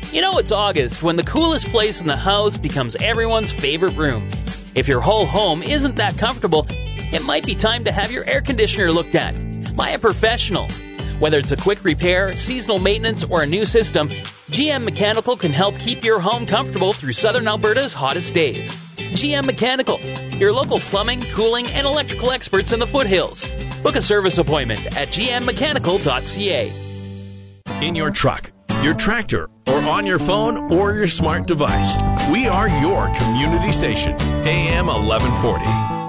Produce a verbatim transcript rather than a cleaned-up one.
You know it's August when the coolest place in the house becomes everyone's favorite room. If your whole home isn't that comfortable, it might be time to have your air conditioner looked at by a professional. Whether it's a quick repair, seasonal maintenance, or a new system, G M Mechanical can help keep your home comfortable through Southern Alberta's hottest days. G M Mechanical, your local plumbing, cooling, and electrical experts in the foothills. Book a service appointment at g m mechanical dot c a. In your truck, your tractor, or on your phone or your smart device, we are your community station, A M eleven forty.